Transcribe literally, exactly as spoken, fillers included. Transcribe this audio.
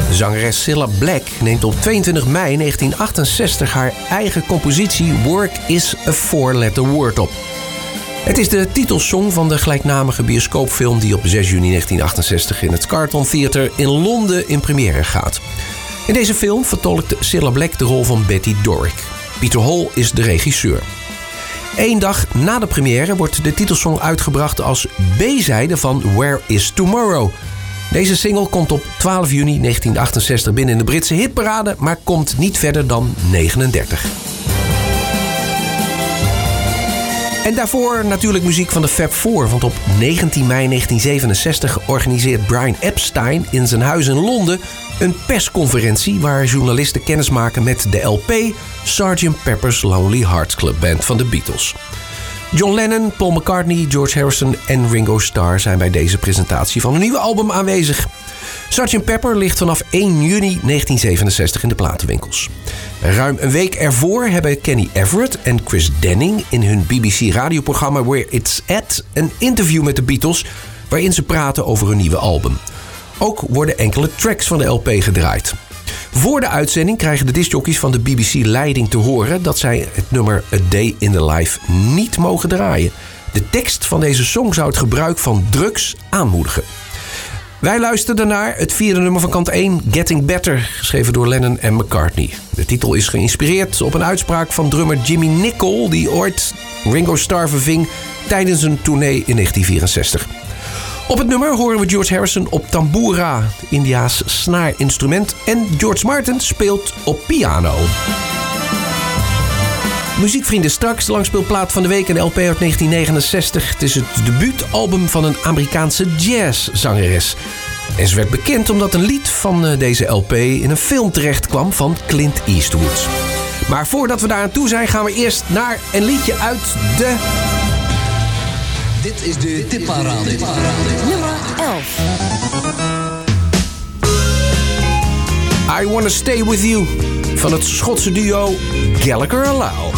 Zangeres Cilla Black neemt op tweeëntwintig mei negentien achtenzestig haar eigen compositie Work is a Four-Letter Word op. Het is de titelsong van de gelijknamige bioscoopfilm die op zes juni negentien achtenzestig in het Carlton Theater in Londen in première gaat. In deze film vertolkt Cilla Black de rol van Betty Doric. Peter Hall is de regisseur. Eén dag na de première wordt de titelsong uitgebracht als B-zijde van Where is Tomorrow. Deze single komt op twaalf juni negentien achtenzestig binnen in de Britse hitparade, maar komt niet verder dan negenendertig. En daarvoor natuurlijk muziek van de Fab Four, want op negentien mei negentien zevenenzestig organiseert Brian Epstein in zijn huis in Londen een persconferentie waar journalisten kennis maken met de L P sergeant Pepper's Lonely Hearts Club Band van de Beatles. John Lennon, Paul McCartney, George Harrison en Ringo Starr zijn bij deze presentatie van een nieuwe album aanwezig. sergeant Pepper ligt vanaf één juni negentien zevenenzestig in de platenwinkels. Ruim een week ervoor hebben Kenny Everett en Chris Denning in hun B B C radioprogramma Where It's At een interview met de Beatles waarin ze praten over hun nieuwe album. Ook worden enkele tracks van de L P gedraaid. Voor de uitzending krijgen de discjockeys van de B B C-leiding te horen dat zij het nummer A Day in the Life niet mogen draaien. De tekst van deze song zou het gebruik van drugs aanmoedigen. Wij luisterden naar het vierde nummer van kant één, Getting Better, geschreven door Lennon en McCartney. De titel is geïnspireerd op een uitspraak van drummer Jimmy Nicol, die ooit Ringo Starr verving tijdens een tournee in negentien vierenzestig. Op het nummer horen we George Harrison op tambura, Indiaas snaarinstrument, en George Martin speelt op piano. Muziekvrienden, straks de langspeelplaat van de week en de L P uit negentien negenenzestig. Het is het debuutalbum van een Amerikaanse jazzzangeres. En ze werd bekend omdat een lied van deze L P in een film terecht kwam van Clint Eastwood. Maar voordat we daar aan toe zijn, gaan we eerst naar een liedje uit de... Dit is de tipparade. Nummer elf. I Wanna Stay With You van het Schotse duo Gallagher Alau.